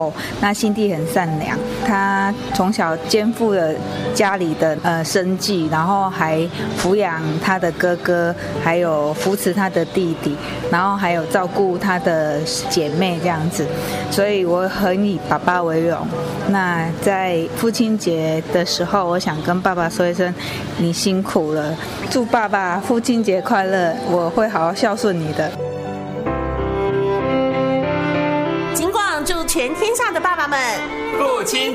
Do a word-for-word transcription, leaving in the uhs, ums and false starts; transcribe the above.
那心地很善良，他从小肩负了家里的呃生计，然后还抚养他的哥哥，还有扶持他的弟弟，然后还有照顾他的姐妹这样子，所以我很以爸爸为荣。那在父亲节的时候，我想跟爸爸说一声，你辛苦了，祝爸爸父亲节快乐，我会好好孝顺你的。 金广祝全天下的爸爸们父亲